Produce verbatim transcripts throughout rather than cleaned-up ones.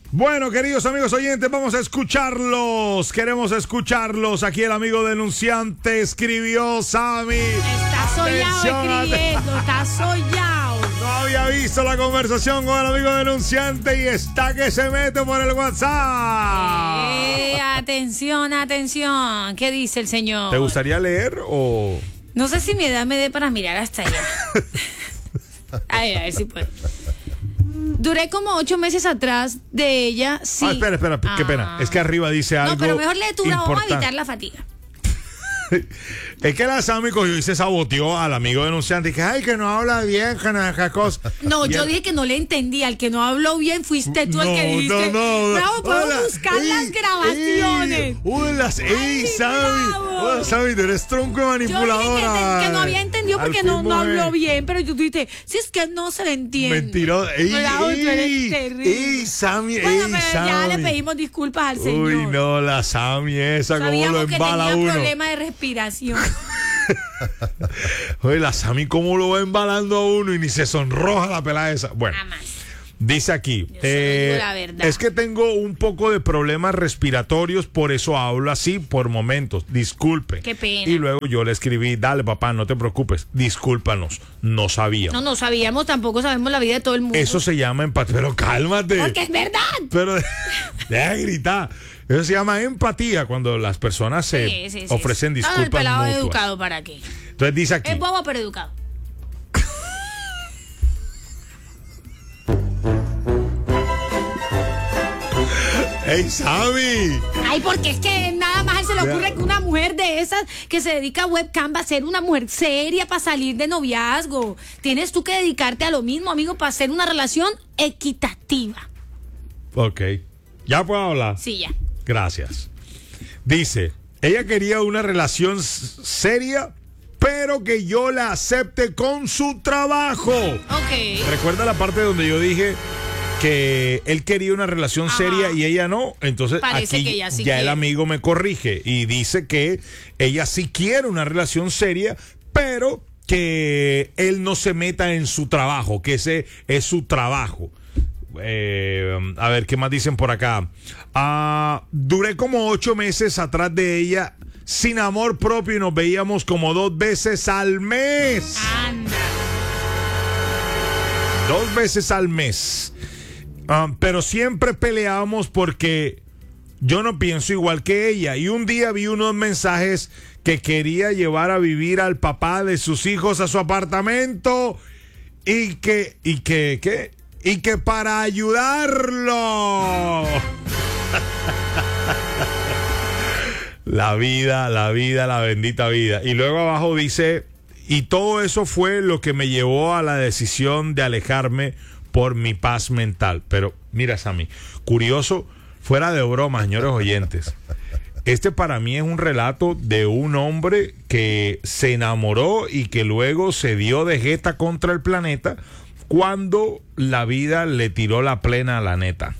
Bueno, queridos amigos oyentes, vamos a escucharlos. Queremos escucharlos. Aquí el amigo denunciante escribió, Sammy. Está sollado escribiendo, está sollado. No había visto la conversación con el amigo denunciante y está que se mete por el WhatsApp. Eh, atención, atención. ¿Qué dice el señor? ¿Te gustaría leer o...? No sé si mi edad me dé para mirar hasta allá. A ver, a ver si puedo. Duré como ocho meses atrás de ella, sí. Ah, espera, espera, ah. qué pena. Es que arriba dice algo. No, pero mejor lee tú, vamos a importante. evitar la fatiga. Es que la Sammy cogió y se saboteó al amigo denunciante y que, ay, que no habla bien, que no deja cosas. No, y yo él... dije que no le entendí. Al que no habló bien fuiste tú no, el que dijiste. No, no, Bravo, podemos hola, buscar ey, las grabaciones. Ey, hola, ey, Ay, Sammy. bravo. Hola, Sammy, tú eres tronco de manipuladora. Yo dije que, te- que no había entendido porque no, no habló bien. bien, pero tú dijiste, si es que no se le entiende. Mentiroso. Ey, Bravo, tú eres ey, terrible. ey, Sammy, Bueno, ey, pero Sammy. ya le pedimos disculpas al señor. Uy, no, la Sammy esa, como lo Sabíamos que embala tenía uno. problema de respiración. Oye, la Sammy cómo lo va embalando a uno y ni se sonroja la pelada esa. Bueno, Jamás. dice aquí, Yo solo eh, digo la verdad. es que tengo un poco de problemas respiratorios, por eso hablo así por momentos. Disculpe. Qué pena. Y luego yo le escribí, dale papá, no te preocupes, discúlpanos, no sabíamos. No, no sabíamos, tampoco sabemos la vida de todo el mundo. Eso se llama empatía, pero cálmate. Porque es verdad. Pero deja de gritar. Eso se llama empatía cuando las personas se Sí, sí, sí, ofrecen sí. disculpas No, el pelado es mutuas. educado, ¿para qué? Entonces dice aquí. Es bobo, pero educado. ¡Ey, Sammy! Ay, porque es que nada más a él se le ocurre que una mujer de esas que se dedica a webcam va a ser una mujer seria para salir de noviazgo. Tienes tú que dedicarte a lo mismo, amigo, para hacer una relación equitativa. Ok. ¿Ya puedo hablar? Sí, ya. Gracias. Dice, ella quería una relación s- seria, pero que yo la acepte con su trabajo. Ok. ¿Recuerda la parte donde yo dije que él quería una relación Ajá. seria y ella no? Entonces Parece aquí que ella sí ya el quiere. amigo me corrige y dice que ella sí quiere una relación seria, pero que él no se meta en su trabajo, que ese es su trabajo. Eh, a ver, ¿qué más dicen por acá? Ah, duré como ocho meses atrás de ella sin amor propio y nos veíamos como dos veces al mes. Anda. Dos veces al mes. Ah, pero siempre peleábamos porque yo no pienso igual que ella. Y un día vi unos mensajes que quería llevar a vivir al papá de sus hijos a su apartamento y que, y que, ¿qué? Y que para ayudarlo. La vida, la vida, la bendita vida. Y luego abajo dice, y todo eso fue lo que me llevó a la decisión de alejarme por mi paz mental. Pero mira, Sammy, curioso, fuera de broma, señores oyentes. Este para mí es un relato de un hombre que se enamoró y que luego se dio de jeta contra el planeta cuando la vida le tiró la plena a la neta.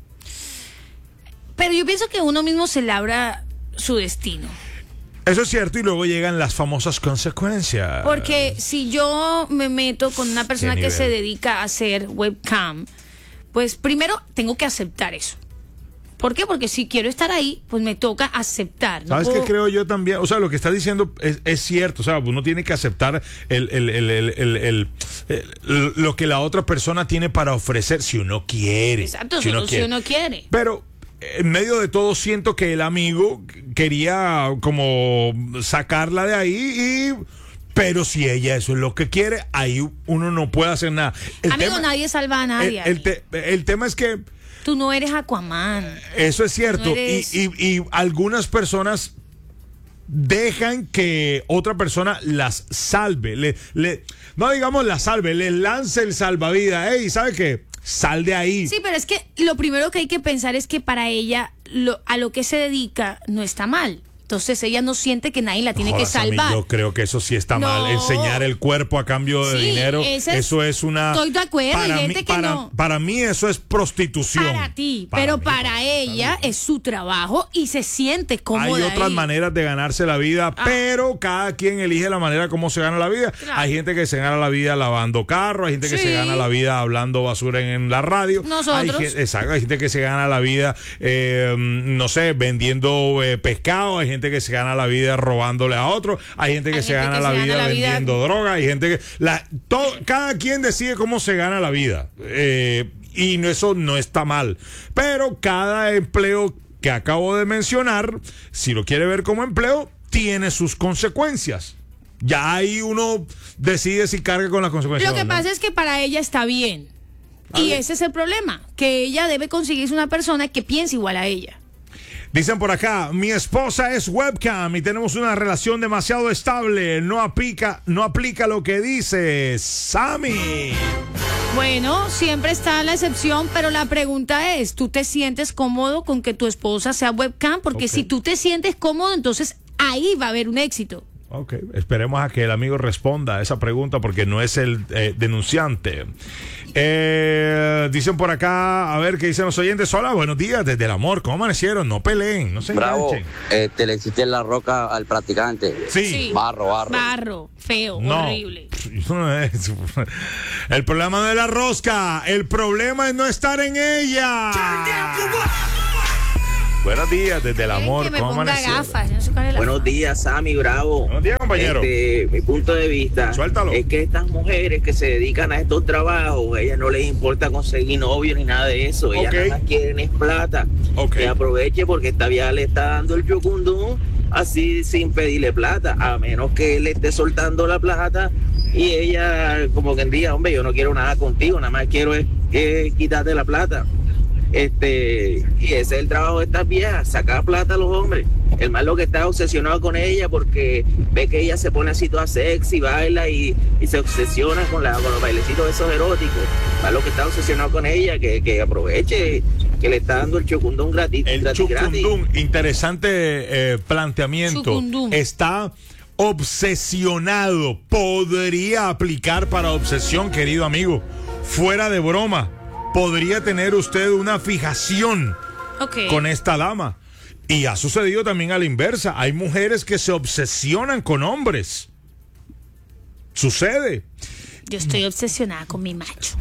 Pero yo pienso que uno mismo se labra su destino. Eso es cierto y luego llegan las famosas consecuencias. Porque si yo me meto con una persona ¿Qué que nivel? se dedica a hacer webcam, pues primero tengo que aceptar eso. ¿Por qué? Porque si quiero estar ahí, pues me toca aceptar. No ¿Sabes qué puedo- creo yo también? O sea, lo que está diciendo es, es cierto. O sea, uno tiene que aceptar el, el, el, el, el- el- el- lo que la otra persona tiene para ofrecer si uno quiere. Exacto, si uno solo si quiere. uno quiere. Pero en medio de todo siento que el amigo quería como sacarla de ahí y... Pero si ella eso es lo que quiere, ahí uno no puede hacer nada. El Amigo, tema- nadie salva a nadie. el, el te- el tema es que Tú no eres Aquaman. eso es cierto. No eres- y, y- y algunas personas dejan que otra persona las salve. Le, le, no digamos la salve, le lance el salvavidas. Ey, ¿sabe qué? Sal de ahí. Sí, pero es que lo primero que hay que pensar es que para ella lo, a lo que se dedica no está mal. Entonces ella no siente que nadie la tiene Joder, que salvar. Sammy, yo creo que eso sí está No. mal. Enseñar el cuerpo a cambio de Sí, dinero, ese es- eso es una... estoy de acuerdo, Para, hay mí, gente que para, no. para mí eso es prostitución. Para ti, pero mí, para ella es su trabajo y se siente cómoda. Hay otras ahí. maneras de ganarse la vida, Ah. pero cada quien elige la manera como se gana la vida. Claro. Hay gente que se gana la vida lavando carros, hay gente que Sí. se gana la vida hablando basura en, en la radio. Nosotros. Hay, gen- exacto, hay gente que se gana la vida, eh, no sé, vendiendo eh, pescado, hay gente que se gana la vida robándole a otro, hay gente que Hay se gente gana que la se gana vida la vida- vendiendo droga, hay gente que... La, todo, cada quien decide cómo se gana la vida. Eh, y no, eso no está mal. Pero cada empleo que acabo de mencionar, si lo quiere ver como empleo, tiene sus consecuencias. Ya ahí uno decide si carga con las consecuencias. Lo que o no. pasa es que para ella está bien. A Y ver. ese es el problema, que ella debe conseguirse una persona que piense igual a ella. Dicen por acá, mi esposa es webcam y tenemos una relación demasiado estable. No aplica, no aplica lo que dice Sammy. Bueno, siempre está la excepción, pero la pregunta es, ¿tú te sientes cómodo con que tu esposa sea webcam? Porque Ok. si tú te sientes cómodo, entonces ahí va a haber un éxito. Ok, esperemos a que el amigo responda a esa pregunta porque no es el eh, denunciante. Eh, dicen por acá, a ver qué dicen los oyentes. Hola, buenos días, desde el amor, ¿cómo amanecieron? No peleen, no se Bravo, enganchen. este, le existe la roca al practicante. Sí. Sí. Barro, barro. Barro, feo, No. horrible. No es- El problema no es la rosca, el problema es no estar en ella. Buenos días, desde el Quieren amor, que me ¿cómo ponga amanecieron? gafas, yo no sé cuál es la- Buenos días, Sammy, bravo. Buenos días, compañero. Este, mi punto de vista Suéltalo. es que estas mujeres que se dedican a estos trabajos, a ellas no les importa conseguir novio ni nada de eso. Ellas Ok. nada más quieren es plata. Ok. Que aproveche porque esta vieja le está dando el chucundún así sin pedirle plata, a menos que él le esté soltando la plata y ella como que diga, hombre, yo no quiero nada contigo, nada más quiero es, es quitarte la plata. Este, y ese es el trabajo de estas viejas, sacar plata a los hombres. El malo que está obsesionado con ella porque ve que ella se pone así toda sexy, baila y, y se obsesiona con, la, con los bailecitos esos eróticos. El malo que está obsesionado con ella, que, que aproveche, que le está dando el chocundón gratis. El gratis, gratis. chucundún, interesante eh, planteamiento. Chucundún. Está obsesionado. Podría aplicar para obsesión, querido amigo. Fuera de broma. Podría tener usted una fijación Ok. con esta dama. Y ha sucedido también a la inversa. Hay mujeres que se obsesionan con hombres. Sucede. Yo estoy obsesionada con mi macho.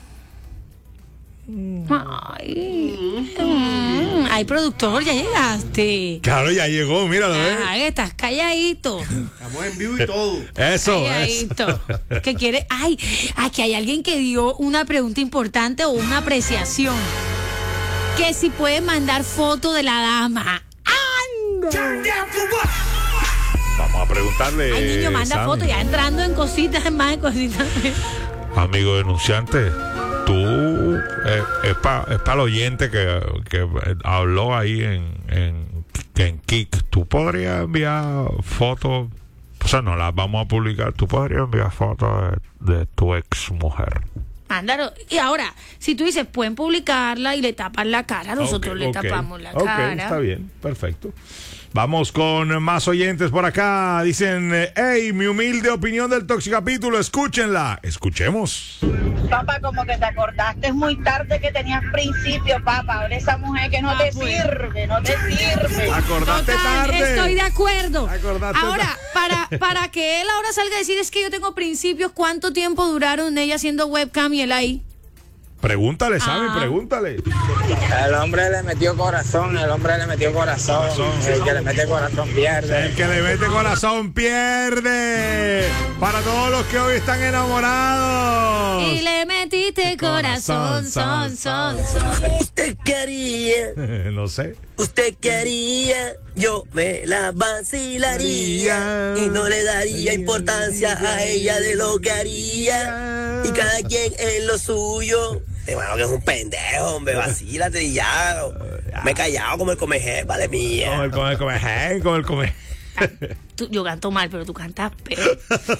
Ay, mm, ay, productor, ya llegaste. Claro, ya llegó, míralo, ¿eh? Ay, estás calladito. Estamos en vivo y todo. Eso, eso. Calladito. ¿Qué quiere? Ay, aquí hay alguien que dio una pregunta importante o una apreciación. Que si puede mandar foto de la dama. ¡Anda! Vamos a preguntarle. Ay, niño, manda Sammy. foto ya entrando en cositas, más en cositas. Amigo denunciante, tú, eh, es para es pa el oyente que, que eh, habló ahí en, en, en Kik, tú podrías enviar fotos, o sea, no las vamos a publicar, tú podrías enviar fotos de, de tu ex mujer. Mándalo. Y ahora, si tú dices, pueden publicarla y le tapan la cara, nosotros Ok, le ok. tapamos la Ok, cara. está bien, perfecto. Vamos con más oyentes por acá. Dicen, hey, mi humilde opinión del Toxicapítulo, escúchenla. Escuchemos. Papá, como que te acordaste muy tarde que tenías principio, papá. Ahora esa mujer que no Ah, te pues. sirve, no te sirve. Acordaste Total, tarde. estoy de acuerdo. Acordaste Ahora, para, para que él ahora salga a decir es que yo tengo principios, ¿cuánto tiempo duraron ella haciendo webcam y él ahí? Pregúntale, Sammy, Ah. pregúntale. El hombre le metió corazón, el hombre le metió corazón. Corazón. El que le mete corazón pierde. El que le mete corazón pierde. Para todos los que hoy están enamorados. Y le metiste corazón, son, son, son. Usted quería, No sé. usted quería, yo me la vacilaría y no le daría importancia a ella de lo que haría. Y cada quien en lo suyo. Hermano, que es un pendejo, hombre, vacílate y ya. Me he callado como el comejé, vale mía. Con el come, come, con el come. tú, yo canto mal, pero tú cantas peor.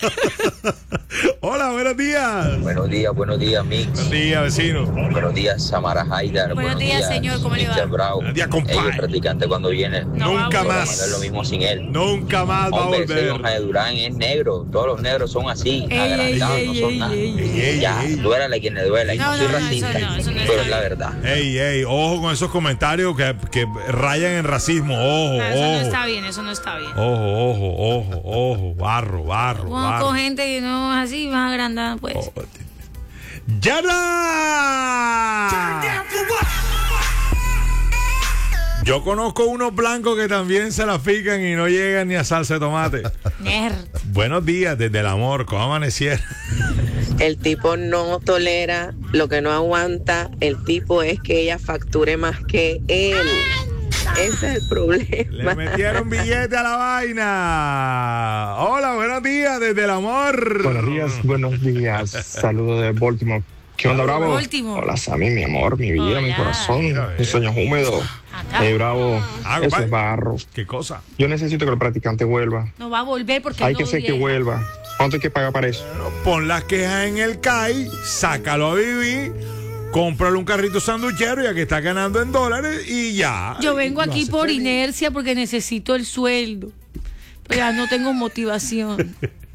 Hola, buenos días. Buenos días, buenos días, Mix. Buenos días, vecino. Buenos días, Samara Haidar. Buenos días, señor, ¿cómo le va? Mister Bravo. Buenos días, compadre. Ey, el practicante cuando viene. No va a Nunca volver. No más. es lo mismo sin él. Nunca más va a Hombre, ese volver. don Jaime Durán es negro. Todos los negros son así, Ey, agrandados, ey, no son ey, nada. ey, ey, ey, Ya, ey. duélale a quien le duela. Y No, no, soy no, no, racista, eso no, eso no pero está es la bien. verdad. Ey, ey, ojo con esos comentarios que, que rayan en racismo. Ojo, No, eso no ojo. está bien, eso no está bien. Ojo, ojo, ojo, ojo. Barro, barro, Conozco barro. gente que no es así, más agrandada, pues. Oh, ¡Yana! Yo conozco unos blancos que también se la pican y no llegan ni a salsa de tomate. Nerd. Buenos días desde el amor, ¿cómo amanecieron? El tipo no tolera lo que no aguanta. El tipo es que ella facture más que él. Ese es el Le problema. metieron billete a la vaina. Hola, buenos días desde el amor. Buenos días, buenos días. Saludos de Baltimore. ¿Qué onda, Bravo? Baltimore. Hola, Sammy, mi amor, mi vida, Hola. mi corazón, mis sueños húmedos. Acá. Hey, Bravo, Ah, eso compadre. es barro. ¿Qué cosa? Yo necesito que el practicante vuelva. No va a volver porque Hay no que hacer que llega. vuelva. ¿Cuánto hay que pagar para eso? Pon las quejas en el C A I, sácalo a vivir, cómprale un carrito sanduchero ya que está ganando en dólares y ya. Yo vengo Lo aquí hace por feliz. inercia porque necesito el sueldo. Pero ya no tengo motivación.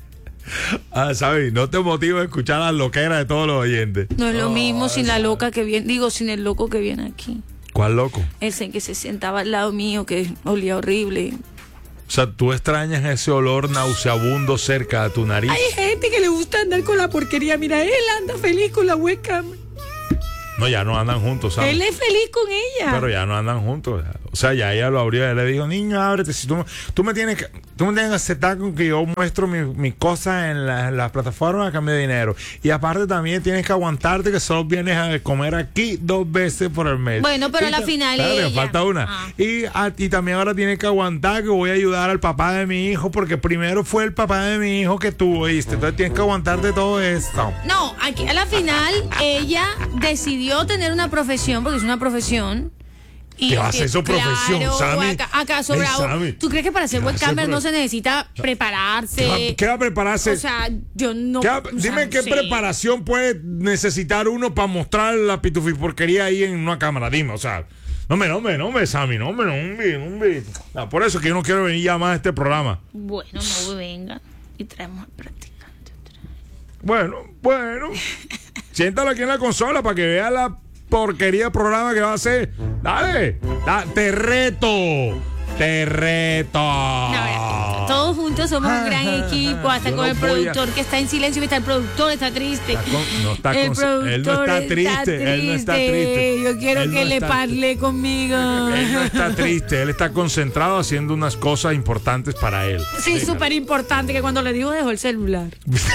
Ah, ¿sabes? No te motiva a escuchar las loqueras de todos los oyentes. No es lo mismo sin la loca que viene, digo, sin el loco que viene aquí. ¿Cuál loco? Ese que se sentaba al lado mío, que olía horrible. O sea, tú extrañas ese olor nauseabundo cerca de tu nariz. Hay gente que le gusta andar con la porquería. Mira, él anda feliz con la webcam. No, ya no andan juntos, ¿sabes? Él es feliz con ella. Pero ya no andan juntos. O sea, ya ella lo abrió. Ella le dijo, niño, ábrete. Si tú, tú me tienes que, tú me tienes que aceptar con que yo muestro mis mi cosas en la- en las plataformas a cambio de dinero. Y aparte también tienes que aguantarte que solo vienes a comer aquí dos veces por el mes. Bueno, pero Y a la ta- final espérate, ella. falta una. Ah. Y, a- y también ahora tienes que aguantar que voy a ayudar al papá de mi hijo porque primero fue el papá de mi hijo que tú, ¿viste? Entonces tienes que aguantarte todo esto. No, aquí a la final ella decidió tener una profesión, porque es una profesión. Y ¿Qué va a ser eso, profesión, claro, Sammy? acá- ¿Acaso, Ey, Bravo? Sammy. ¿Tú crees que para ser ¿Qué va a webcamer ser, no profe- se necesita prepararse? ¿Qué va, qué va a prepararse? O sea, yo no. ¿Qué va- o sea, dime no qué sé. preparación puede necesitar uno para mostrar la pitufiporquería ahí en una cámara. Dime, o sea. No me, no me, no me, Sammy, no me, no me, no me. No, por eso es que yo no quiero venir ya más a este programa. Bueno, no vengan y traemos al practicante. Bueno, bueno. Siéntalo aquí en la consola para que vea la porquería de programa que va a hacer. Dale, da- te reto, te reto. No, todos juntos somos un gran equipo, hasta Yo con no el voy a- productor que está en silencio, que está el productor, está triste. Está con- no está el con- productor él no está triste, él no está triste. Yo quiero Él no que le está- parle conmigo. Él no está triste, él está concentrado haciendo unas cosas importantes para él. Sí, súper importante que cuando le digo dejó el celular.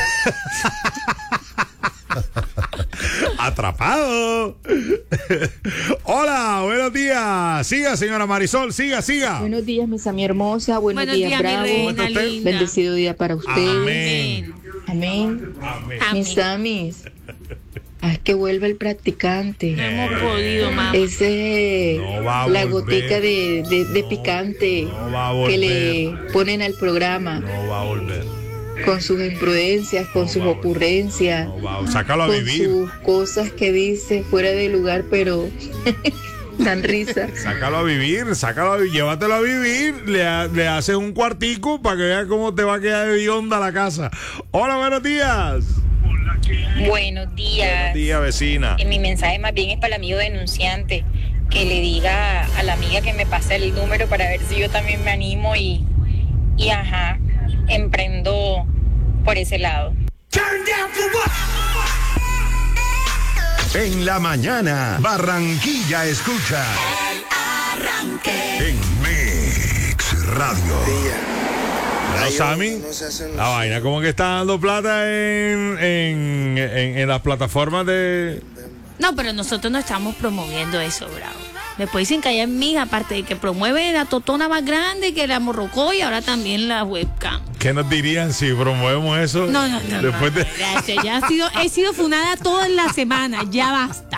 Atrapado. Hola, buenos días. Siga, señora Marisol, siga, siga. Buenos días, mis mi hermosa. Buenos, Buenos días, días, mi Bravo. reina ¿Cómo está usted? linda. Bendecido día para ustedes. Amén. Amén. Amén. Amén. Mis amis. Haz que vuelva el practicante. No hemos podido, mamá. Ese No va a la volver. gotica de, de- de picante no va a que volver. le ponen al programa No va a volver. con sus imprudencias, con No sus va a volver. ocurrencias, No va a- Sácalo a con vivir. sus cosas que dice fuera de lugar, pero dan risa. Sácalo a vivir, sácalo a vivir, llévatelo a vivir, le, ha- le haces un cuartico para que veas cómo te va a quedar de onda la casa. Hola, buenos días. Buenos días. Buenos días, vecina. Eh, Mi mensaje más bien es para el amigo denunciante, que le diga a la amiga que me pase el número para ver si yo también me animo y, y ajá, emprendo por ese lado. En la mañana, Barranquilla escucha. En Mix Radio. Bueno, Sammy, la vaina como que está dando plata en, en, en, en las plataformas de... No, pero nosotros no estamos promoviendo eso, Bravo. Después dicen que allá en mí, aparte de que promueve la totona más grande, que la morrocó y ahora también la webcam. ¿Qué nos dirían si promovemos eso? No, no, no. Después no, de... gracias. Ya ha sido, he sido funada toda la semana. Ya basta.